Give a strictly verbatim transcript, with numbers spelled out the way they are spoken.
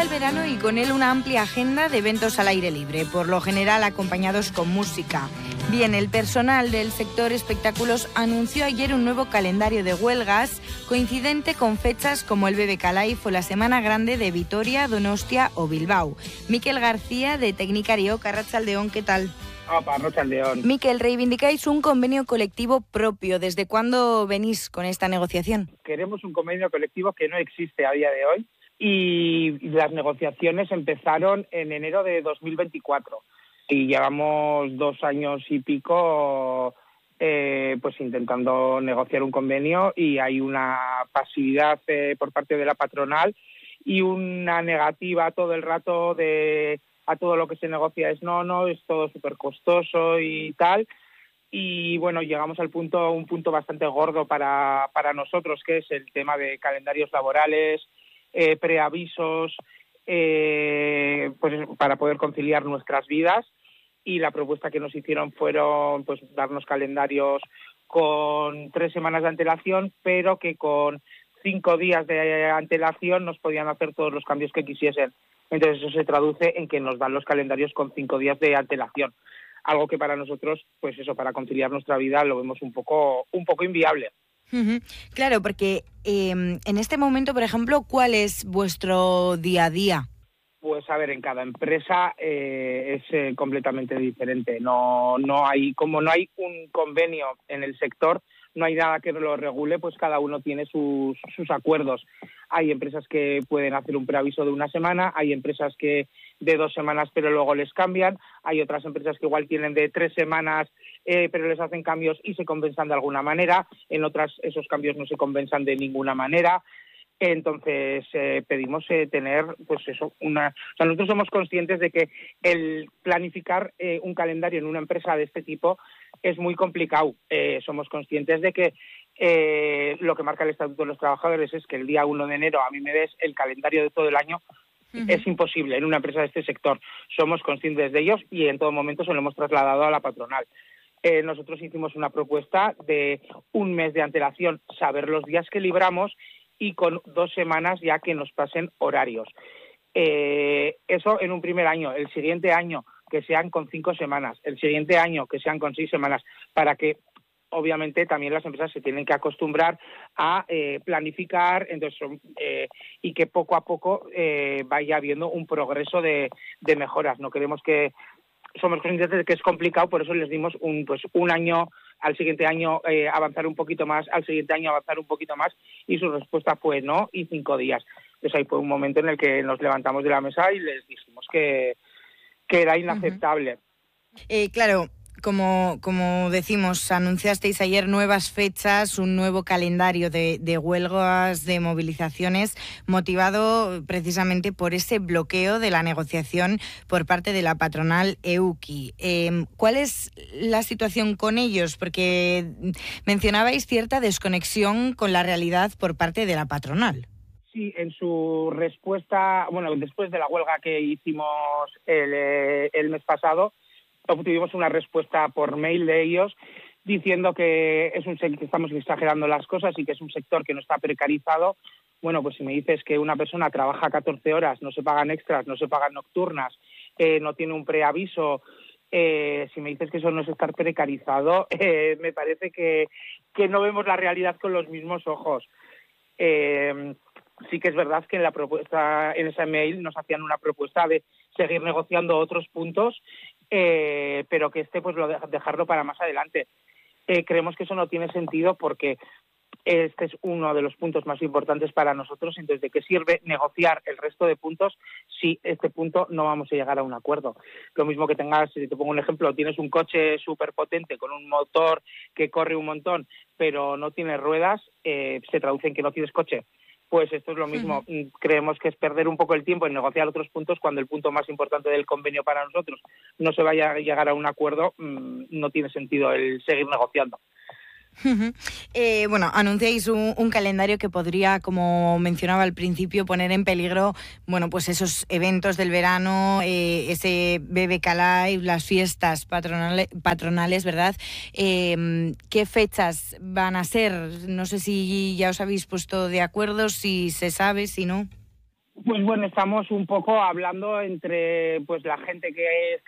Llega el verano y con él una amplia agenda de eventos al aire libre, por lo general acompañados con música. Bien, el personal del sector espectáculos anunció ayer un nuevo calendario de huelgas coincidente con fechas como el B B K Live o la Semana Grande de Vitoria, Donostia o Bilbao. Miquel García, de Tecnicario, Arratsaldeon, ¿qué tal? Opa, Arratsaldeon. Miquel, reivindicáis un convenio colectivo propio. ¿Desde cuándo venís con esta negociación? Queremos un convenio colectivo que no existe a día de hoy y las negociaciones empezaron en enero de dos mil veinticuatro y llevamos dos años y pico eh, pues intentando negociar un convenio y hay una pasividad eh, por parte de la patronal y una negativa todo el rato de a todo lo que se negocia es no, no, es todo súper costoso y tal. Y bueno, llegamos al punto, un punto bastante gordo para, para nosotros, que es el tema de calendarios laborales, eh, preavisos, eh, pues para poder conciliar nuestras vidas. Y la propuesta que nos hicieron fueron pues darnos calendarios con tres semanas de antelación, pero que con cinco días de antelación nos podían hacer todos los cambios que quisiesen. Entonces eso se traduce en que nos dan los calendarios con cinco días de antelación. Algo que para nosotros, pues eso, para conciliar nuestra vida lo vemos un poco, un poco inviable. Uh-huh. Claro, porque eh, en este momento, por ejemplo, ¿cuál es vuestro día a día? Pues a ver, en cada empresa eh, es eh, completamente diferente. No, no hay, como no hay un convenio en el sector, no hay nada que lo regule, pues cada uno tiene sus, sus acuerdos. Hay empresas que pueden hacer un preaviso de una semana, hay empresas que de dos semanas pero luego les cambian, hay otras empresas que igual tienen de tres semanas eh, pero les hacen cambios y se compensan de alguna manera, en otras esos cambios no se compensan de ninguna manera. Entonces eh, pedimos eh, tener, pues eso, una. O sea, nosotros somos conscientes de que el planificar eh, un calendario en una empresa de este tipo es muy complicado. Eh, somos conscientes de que eh, lo que marca el Estatuto de los Trabajadores es que el día uno de enero a mí me des el calendario de todo el año. Uh-huh. Es imposible en una empresa de este sector. Somos conscientes de ellos y en todo momento se lo hemos trasladado a la patronal. Eh, nosotros hicimos una propuesta de un mes de antelación, saber los días que libramos y con dos semanas ya que nos pasen horarios. Eh, eso en un primer año. El siguiente año que sean con cinco semanas. El siguiente año que sean con seis semanas. Para que, obviamente, también las empresas se tienen que acostumbrar a eh, planificar entonces, eh, y que poco a poco eh, vaya habiendo un progreso de, de mejoras. No queremos que... Somos conscientes de que es complicado, por eso les dimos un pues un año, al siguiente año eh, avanzar un poquito más, al siguiente año avanzar un poquito más, y su respuesta fue no y cinco días. Entonces ahí fue un momento en el que nos levantamos de la mesa y les dijimos que, que era inaceptable. Uh-huh. Eh, claro, como, como decimos, anunciasteis ayer nuevas fechas, un nuevo calendario de, de huelgas, de movilizaciones, motivado precisamente por ese bloqueo de la negociación por parte de la patronal E U C I. Eh, ¿Cuál es la situación con ellos? Porque mencionabais cierta desconexión con la realidad por parte de la patronal. Sí, en su respuesta, bueno, después de la huelga que hicimos el, el mes pasado, obtuvimos una respuesta por mail de ellos diciendo que es un sector que estamos exagerando las cosas y que es un sector que no está precarizado. Bueno, pues si me dices que una persona trabaja catorce horas, no se pagan extras, no se pagan nocturnas, eh, no tiene un preaviso, eh, si me dices que eso no es estar precarizado, eh, me parece que, que no vemos la realidad con los mismos ojos. Eh, sí que es verdad que en la propuesta, en ese mail nos hacían una propuesta de seguir negociando otros puntos, Eh, pero que este pues lo de, dejarlo para más adelante. Eh, creemos que eso no tiene sentido porque este es uno de los puntos más importantes para nosotros. Entonces, ¿de qué sirve negociar el resto de puntos si este punto no vamos a llegar a un acuerdo? Lo mismo que tengas, si te pongo un ejemplo, tienes un coche súper potente con un motor que corre un montón, pero no tiene ruedas, eh, se traduce en que no tienes coche. Pues esto es lo mismo. Uh-huh. Creemos que es perder un poco el tiempo en negociar otros puntos cuando el punto más importante del convenio para nosotros no se vaya a llegar a un acuerdo, mmm, no tiene sentido el seguir negociando. Uh-huh. Eh, bueno, anunciáis un, un calendario que podría, como mencionaba al principio, poner en peligro, bueno, pues esos eventos del verano, eh, ese B B K Live, las fiestas patronales, patronales, ¿verdad? Eh, ¿Qué fechas van a ser? No sé si ya os habéis puesto de acuerdo, si se sabe, si no. Pues bueno, estamos un poco hablando entre pues la gente que es